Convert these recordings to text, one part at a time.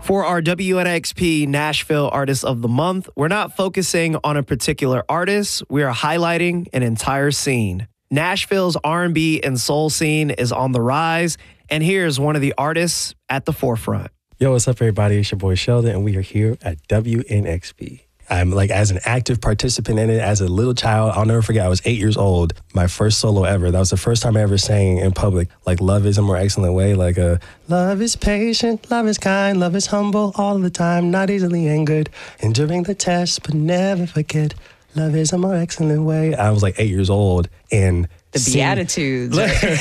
For our WNXP Nashville Artist of the Month, we're not focusing on a particular artist, we are highlighting an entire scene. Nashville's R&B and soul scene is on the rise, and here's one of the artists at the forefront. Yo, what's up, everybody? It's your boy Sheldon, and we are here at WNXP. I'm as an active participant in it as a little child. I'll never forget, I was 8 years old. My first solo ever. That was the first time I ever sang in public. Love is a more excellent way. Love is patient, love is kind, love is humble all the time, not easily angered, enduring the test, but never forget. Love is a more excellent way. I was 8 years old, and the Beatitudes.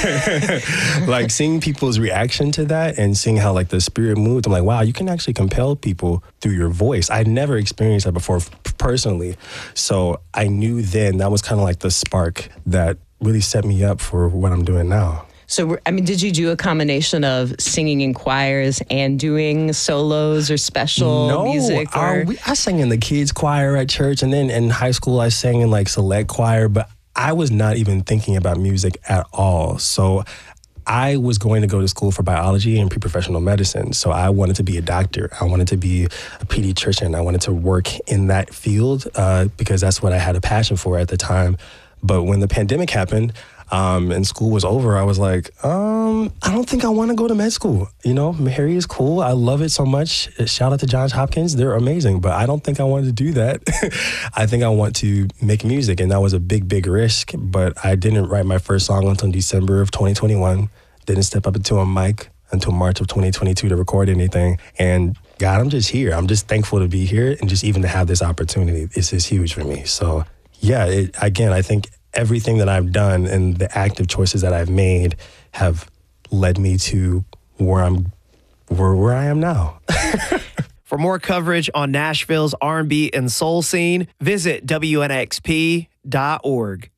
Seeing people's reaction to that and seeing how the spirit moved, I'm like, wow, you can actually compel people through your voice. I'd never experienced that before personally. So I knew then that was kind of the spark that really set me up for what I'm doing now. So, did you do a combination of singing in choirs and doing solos or special music? I sang in the kids' choir at church, and then in high school I sang in select choir, but I was not even thinking about music at all. So I was going to go to school for biology and pre-professional medicine. So I wanted to be a doctor. I wanted to be a pediatrician. I wanted to work in that field because that's what I had a passion for at the time. But when the pandemic happened and school was over, I was like, I don't think I want to go to med school. Harry is cool. I love it so much. Shout out to Johns Hopkins. They're amazing. But I don't think I wanted to do that. I think I want to make music. And that was a big, big risk. But I didn't write my first song until December of 2021. Didn't step up into a mic until March of 2022 to record anything. And God, I'm just here. I'm just thankful to be here. And just even to have this opportunity, this is huge for me. So yeah, I think everything that I've done and the active choices that I've made have led me to where I am now. For more coverage on Nashville's R&B and soul scene, visit WNXP.org.